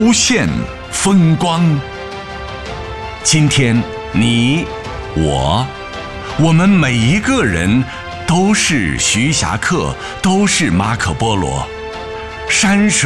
无限风光。今天你我们每一个人都是徐霞客，都是马可波罗。山水